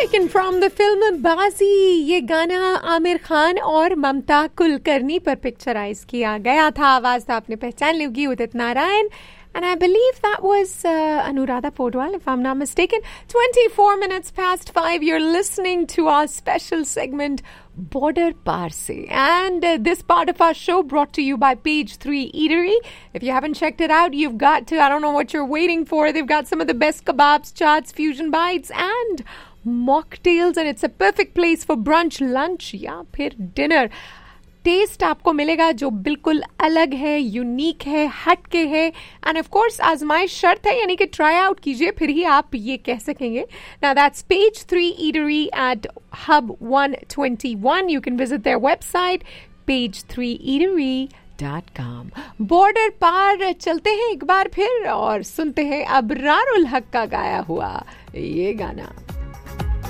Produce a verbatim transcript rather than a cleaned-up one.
Taken from the film बाजी, ये गाना आमिर खान और ममता कुलकर्णी पर पिक्चराइज किया गया था. आवाज तो आपने पहचान ली होगी, Udit Narayan. And I believe that was uh, Anuradha Podwal, if I'm not mistaken. twenty-four minutes past five, you're listening to our special segment, Border Paar Se. And uh, this part of our show brought to you by Page three Eatery. If you haven't checked it out, you've got to. I don't know what you're waiting for. They've got some of the best kebabs, chaats, fusion bites, and mocktails. And it's a perfect place for brunch, lunch, या फिर dinner. Test आपको मिलेगा जो बिल्कुल अलग है, unique है, हट के है. एंड ऑफ कोर्स आजमाइश शर्त है, यानी कि ट्राई आउट कीजिए, फिर ही आप ये कह सकेंगे. Now that's page three eatery eight hub one twenty one. You can visit their website page three eatery dot com. Border पार चलते हैं एक बार फिर और सुनते हैं अबरारुल हक का गाया हुआ ये गाना.